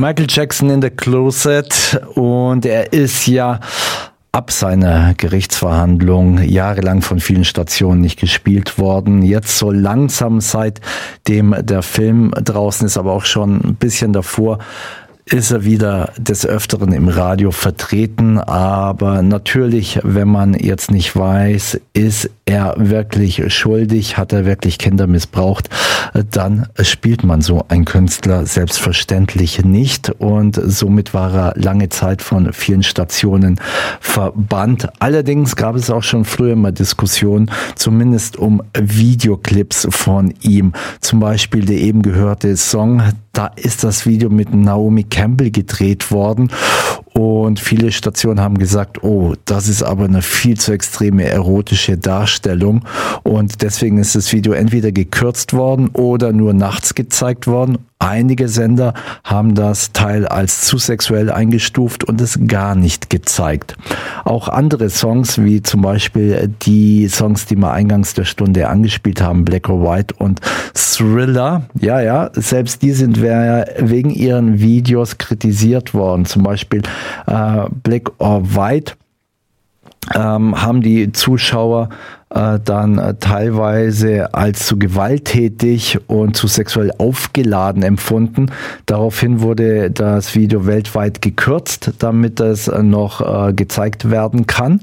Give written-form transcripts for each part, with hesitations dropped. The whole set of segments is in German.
Michael Jackson in the Closet, und er ist ja ab seiner Gerichtsverhandlung jahrelang von vielen Stationen nicht gespielt worden. Jetzt so langsam, seitdem der Film draußen ist, aber auch schon ein bisschen davor, ist er wieder des Öfteren im Radio vertreten. Aber natürlich, wenn man jetzt nicht weiß, ist er wirklich schuldig, hat er wirklich Kinder missbraucht, dann spielt man so einen Künstler selbstverständlich nicht. Und somit war er lange Zeit von vielen Stationen verbannt. Allerdings gab es auch schon früher mal Diskussionen, zumindest um Videoclips von ihm. Zum Beispiel der eben gehörte Song, da ist das Video mit Naomi Campbell gedreht worden. Und viele Stationen haben gesagt, oh, das ist aber eine viel zu extreme erotische Darstellung. Und deswegen ist das Video entweder gekürzt worden oder nur nachts gezeigt worden. Einige Sender haben das Teil als zu sexuell eingestuft und es gar nicht gezeigt. Auch andere Songs, wie zum Beispiel die Songs, die wir eingangs der Stunde angespielt haben, Black or White und Thriller, ja, selbst die sind wegen ihren Videos kritisiert worden. Zum Beispiel Black or White haben die Zuschauer dann teilweise als zu gewalttätig und zu sexuell aufgeladen empfunden. Daraufhin wurde das Video weltweit gekürzt, damit es noch gezeigt werden kann.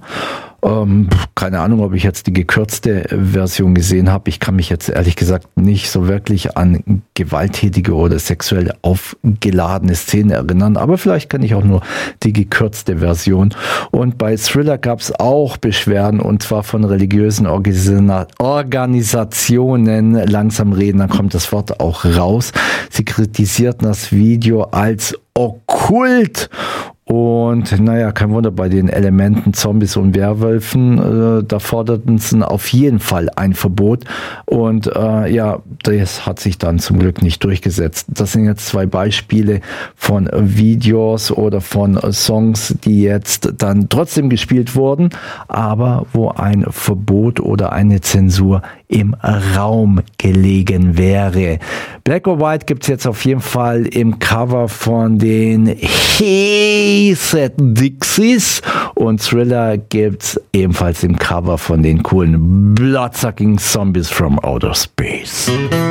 Keine Ahnung, ob ich jetzt die gekürzte Version gesehen habe. Ich kann mich jetzt ehrlich gesagt nicht so wirklich an gewalttätige oder sexuell aufgeladene Szenen erinnern, aber vielleicht kann ich auch nur die gekürzte Version. Und bei Thriller gab es auch Beschwerden, und zwar von religiösen Organisationen. Langsam reden, dann kommt das Wort auch raus. Sie kritisierten das Video als okkult. Und naja, kein Wunder, bei den Elementen Zombies und Werwölfen, da forderten sie auf jeden Fall ein Verbot. Und das hat sich dann zum Glück nicht durchgesetzt. Das sind jetzt zwei Beispiele von Videos oder von Songs, die jetzt dann trotzdem gespielt wurden, aber wo ein Verbot oder eine Zensur im Raum gelegen wäre. Black or White gibt's jetzt auf jeden Fall im Cover von den He Said Dixies, und Thriller gibt's ebenfalls im Cover von den coolen Bloodsucking Zombies from Outer Space.